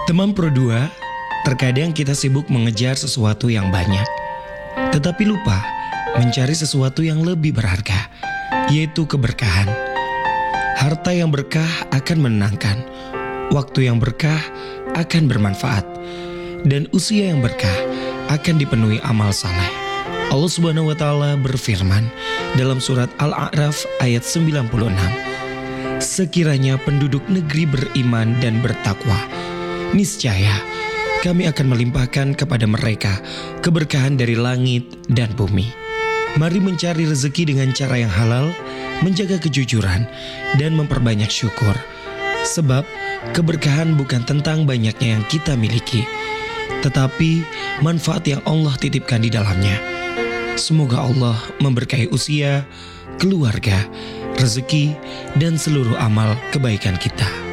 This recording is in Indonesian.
Teman Pro 2, terkadang kita sibuk mengejar sesuatu yang banyak, tetapi lupa mencari sesuatu yang lebih berharga, yaitu keberkahan. Harta yang berkah akan menenangkan, waktu yang berkah akan bermanfaat, dan usia yang berkah akan dipenuhi amal saleh. Allah Subhanahu wa Ta'ala berfirman dalam surat Al-A'raf ayat 96, sekiranya penduduk negeri beriman dan bertakwa, niscaya kami akan melimpahkan kepada mereka keberkahan dari langit dan bumi. Mari mencari rezeki dengan cara yang halal, menjaga kejujuran, dan memperbanyak syukur. Sebab keberkahan bukan tentang banyaknya yang kita miliki, tetapi manfaat yang Allah titipkan di dalamnya. Semoga Allah memberkahi usia, keluarga, rezeki, dan seluruh amal kebaikan kita.